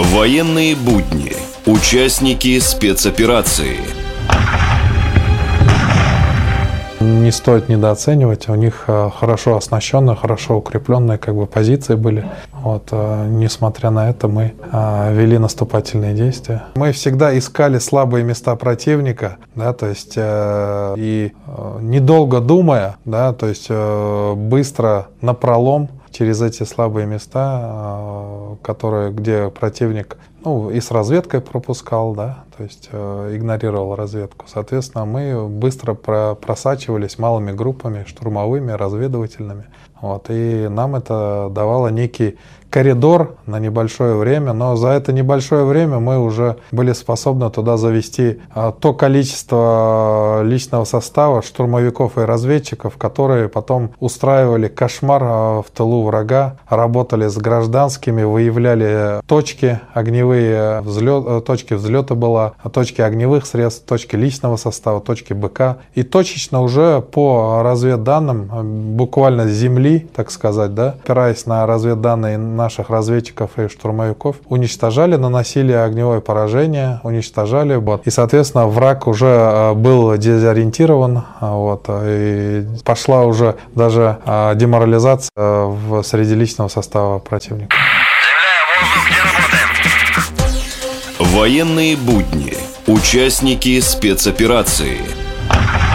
Военные будни. Участники спецоперации. Не стоит недооценивать, у них хорошо оснащенные, хорошо укрепленные позиции были. Несмотря на это, мы вели наступательные действия. Мы всегда искали слабые места противника, и недолго думая, быстро напролом через эти слабые места, где противник и с разведкой пропускал, игнорировал разведку. Соответственно, мы быстро просачивались малыми группами, штурмовыми, разведывательными. И нам это давало некий коридор на небольшое время, но за это небольшое время мы уже были способны туда завести то количество личного состава, штурмовиков и разведчиков, которые потом устраивали кошмар в тылу врага, работали с гражданскими, выявляли точки огневые, точки взлета была, точки огневых средств, точки личного состава, точки БК. И точечно уже по разведданным, буквально с земли, так сказать, опираясь на разведданные наших разведчиков и штурмовиков, уничтожали, наносили огневое поражение, уничтожали. И, соответственно, враг уже был дезориентирован, и пошла уже даже деморализация среди личного состава противника. Военные будни. Участники спецоперации.